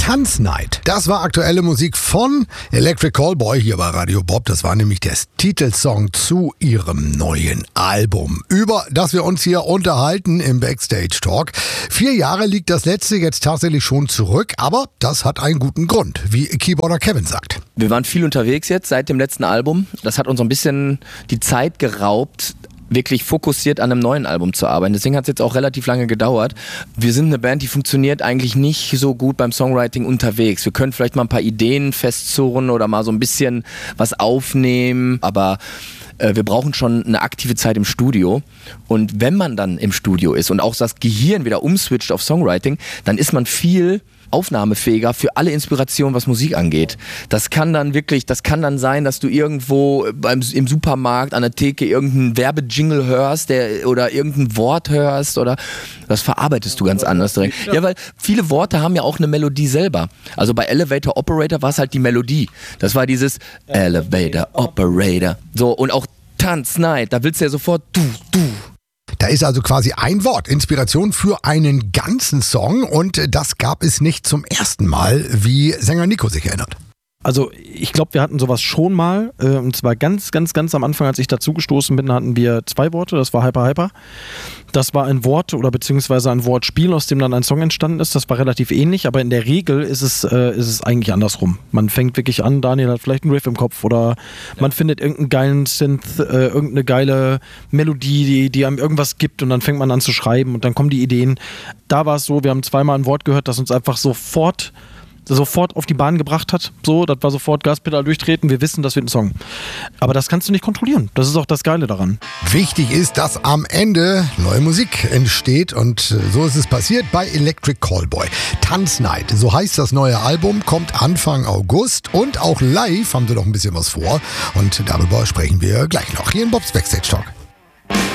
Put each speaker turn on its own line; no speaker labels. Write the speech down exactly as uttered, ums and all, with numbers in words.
Tanznight. Das war aktuelle Musik von Electric Callboy hier bei Radio Bob. Das war nämlich der Titelsong zu ihrem neuen Album, über das wir uns hier unterhalten im Backstage Talk. Vier Jahre liegt das letzte jetzt tatsächlich schon zurück, aber das hat einen guten Grund, wie Keyboarder Kevin sagt.
Wir waren viel unterwegs jetzt seit dem letzten Album. Das hat uns so ein bisschen die Zeit geraubt, wirklich fokussiert an einem neuen Album zu arbeiten. Deswegen hat es jetzt auch relativ lange gedauert. Wir sind eine Band, die funktioniert eigentlich nicht so gut beim Songwriting unterwegs. Wir können vielleicht mal ein paar Ideen festzurren oder mal so ein bisschen was aufnehmen, aber äh, wir brauchen schon eine aktive Zeit im Studio. Und wenn man dann im Studio ist und auch das Gehirn wieder umswitcht auf Songwriting, dann ist man viel aufnahmefähiger für alle Inspirationen, was Musik angeht. Das kann dann wirklich, das kann dann sein, dass du irgendwo beim, im Supermarkt an der Theke irgendeinen Werbejingle hörst, der, oder irgendein Wort hörst, oder das verarbeitest du ganz anders direkt. Ja, weil viele Worte haben ja auch eine Melodie selber. Also bei Elevator Operator war es halt die Melodie. Das war dieses Elevator Operator. So, und auch Tanznight, da willst du ja sofort du, du.
Da ist also quasi ein Wort, Inspiration für einen ganzen Song, und das gab es nicht zum ersten Mal, wie Sänger Nico sich erinnert.
Also ich glaube, wir hatten sowas schon mal, äh, und zwar ganz, ganz, ganz am Anfang, als ich dazugestoßen bin, hatten wir zwei Worte, das war Hyper Hyper. Das war ein Wort oder beziehungsweise ein Wortspiel, aus dem dann ein Song entstanden ist. Das war relativ ähnlich, aber in der Regel ist es, äh, ist es eigentlich andersrum. Man fängt wirklich an, Daniel hat vielleicht einen Riff im Kopf oder ja. man findet irgendeinen geilen Synth, äh, irgendeine geile Melodie, die, die einem irgendwas gibt, und dann fängt man an zu schreiben und dann kommen die Ideen. Da war es so, wir haben zweimal ein Wort gehört, das uns einfach sofort sofort auf die Bahn gebracht hat. So, das war sofort Gaspedal durchtreten, wir wissen, das wird ein Song. Aber das kannst du nicht kontrollieren. Das ist auch das Geile daran.
Wichtig ist, dass am Ende neue Musik entsteht, und so ist es passiert bei Electric Callboy. Tanznight, so heißt das neue Album, kommt Anfang August, und auch live haben sie noch ein bisschen was vor, und darüber sprechen wir gleich noch hier in Bobs Backstage Talk.